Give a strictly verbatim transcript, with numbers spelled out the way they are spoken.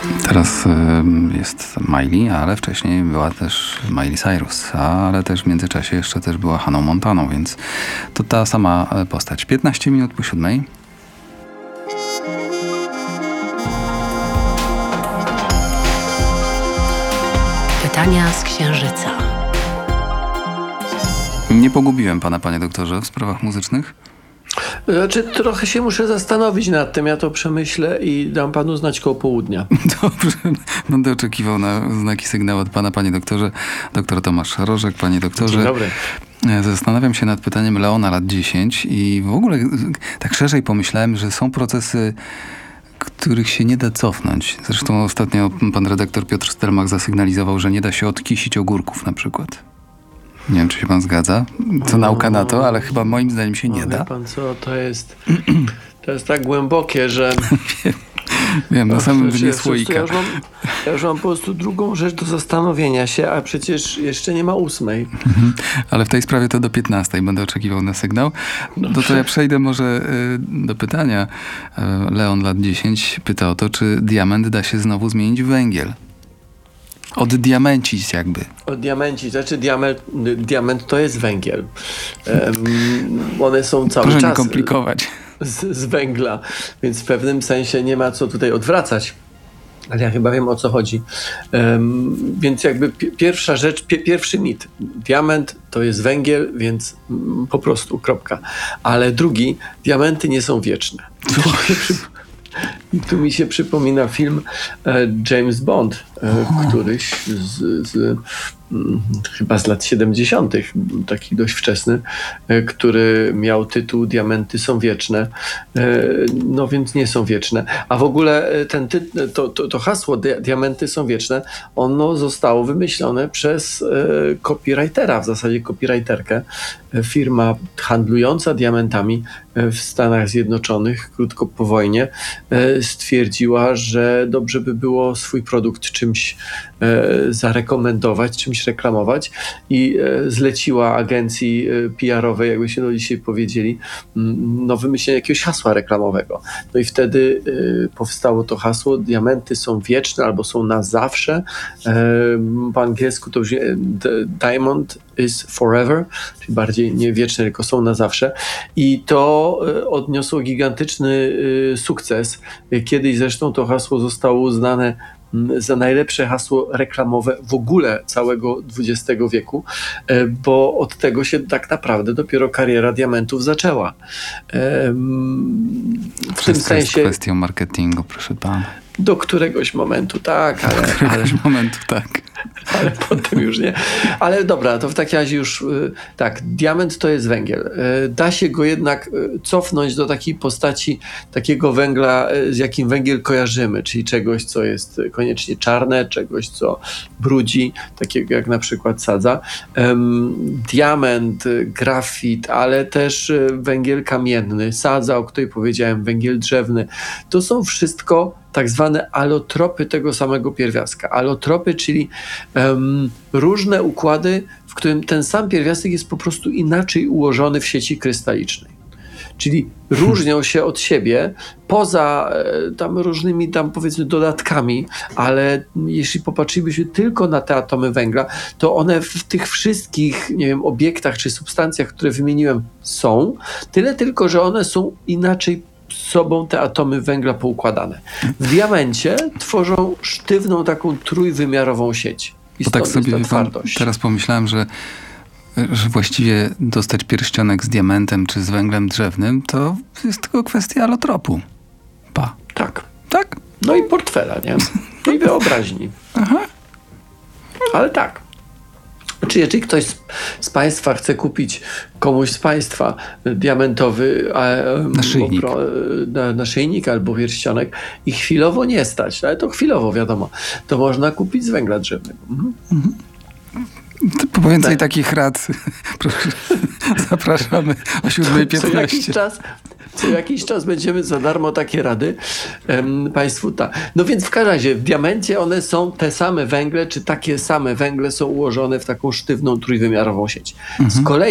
Teraz y, jest Miley, ale wcześniej była też Miley Cyrus, ale też w międzyczasie jeszcze też była Hannah Montaną, więc to ta sama postać. piętnaście minut po siódmej. Pytania z Księżyca. Nie pogubiłem pana, panie doktorze, w sprawach muzycznych? Znaczy, trochę się muszę zastanowić nad tym. Ja to przemyślę i dam panu znać koło południa. Dobrze, będę oczekiwał na znaki sygnału od pana, panie doktorze. Doktor Tomasz Rożek, panie doktorze. Dzień dobry. Zastanawiam się nad pytaniem Leona, lat dziesięć, i w ogóle tak szerzej pomyślałem, że są procesy, których się nie da cofnąć. Zresztą ostatnio pan redaktor Piotr Stelmach zasygnalizował, że nie da się odkisić ogórków na przykład. Nie wiem, czy się pan zgadza. Co nauka na to, ale chyba moim zdaniem się nie no, da. Wie pan co, to jest, to jest tak głębokie, że... Wiem, wiem na samym dnie słoika. Ja już, mam, ja już mam po prostu drugą rzecz do zastanowienia się, a przecież jeszcze nie ma ósmej. Mhm. Ale w tej sprawie to do piętnastej będę oczekiwał na sygnał. No to ja przejdę może y, do pytania. Leon, lat dziesięć, pyta o to, czy diament da się znowu zmienić w węgiel. Oddiamencić jakby. Oddiamencić, znaczy diament, diament to jest węgiel. Um, one są cały Proszę czas nie komplikować. z, z węgla, więc w pewnym sensie nie ma co tutaj odwracać. Ale ja chyba wiem, o co chodzi. Um, więc jakby pi- pierwsza rzecz, pi- pierwszy mit. Diament to jest węgiel, więc mm, po prostu, kropka. Ale drugi, diamenty nie są wieczne. I tu mi się przypomina film e, James Bond, e, któryś z, z, m, chyba z lat siedemdziesiątych, taki dość wczesny, e, który miał tytuł Diamenty są wieczne. E, no więc nie są wieczne. A w ogóle ten ty, to, to, to hasło di- Diamenty są wieczne, ono zostało wymyślone przez e, copywritera, w zasadzie copywriterkę. E, firma handlująca diamentami w Stanach Zjednoczonych krótko po wojnie stwierdziła, że dobrze by było swój produkt czymś zarekomendować, czymś reklamować i zleciła agencji P R-owej, jakby się no dzisiaj powiedzieli, no wymyślenie jakiegoś hasła reklamowego. No i wtedy powstało to hasło: diamenty są wieczne albo są na zawsze. Po angielsku to brzmi diamond is forever, czyli bardziej nie wieczne, tylko są na zawsze. I to odniosło gigantyczny sukces. Kiedyś zresztą to hasło zostało uznane za najlepsze hasło reklamowe w ogóle całego dwudziestego wieku, bo od tego się tak naprawdę dopiero kariera diamentów zaczęła. W Wszystko tym sensie jest kwestią marketingu, proszę pana. Do któregoś momentu tak, ale... Do któregoś ale... momentu tak. Ale potem już nie. Ale dobra, to w takim razie już tak, diament to jest węgiel. Da się go jednak cofnąć do takiej postaci takiego węgla, z jakim węgiel kojarzymy, czyli czegoś, co jest koniecznie czarne, czegoś, co brudzi, takiego jak na przykład sadza. Diament, grafit, ale też węgiel kamienny, sadza, o której powiedziałem, węgiel drzewny. To są wszystko tak zwane alotropy tego samego pierwiastka. Alotropy, czyli um, różne układy, w którym ten sam pierwiastek jest po prostu inaczej ułożony w sieci krystalicznej. Czyli różnią się od siebie poza e, tam różnymi tam powiedzmy dodatkami, ale jeśli popatrzylibyśmy tylko na te atomy węgla, to one w tych wszystkich, nie wiem, obiektach czy substancjach, które wymieniłem, są. Tyle tylko, że one są inaczej sobą te atomy węgla poukładane. W diamencie tworzą sztywną taką trójwymiarową sieć. I Bo tak sobie jest ta twardość. Teraz pomyślałem, że, że właściwie dostać pierścionek z diamentem czy z węglem drzewnym to jest tylko kwestia alotropu. Pa. Tak. Tak? No i portfela, nie? No i wyobraźni. Aha. Ale tak. Czy jeżeli ktoś z, z Państwa chce kupić komuś z Państwa diamentowy e, naszyjnik. Opro, na, naszyjnik albo pierścionek i chwilowo nie stać, ale to chwilowo wiadomo, to można kupić z węgla drzewnego. Mhm. Mhm. To po więcej tak. takich rad proszę, zapraszamy o siódma piętnaście. Co jakiś czas Co jakiś czas będziemy za darmo takie rady um, Państwu ta. No więc w każdym razie w diamencie one są te same węgle, czy takie same węgle są ułożone w taką sztywną trójwymiarową sieć. Mhm. Z kolei